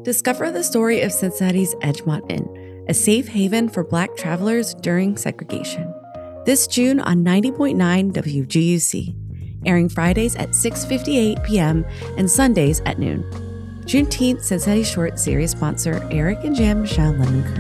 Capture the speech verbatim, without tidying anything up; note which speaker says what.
Speaker 1: Discover the story of Cincinnati's Edgemont Inn, a safe haven for Black travelers during segregation. This June on ninety point nine W G U C, airing Fridays at six fifty-eight p.m. and Sundays at noon. Juneteenth Cincinnati Short series sponsor Eric and Jan Michelle Lemon Curd.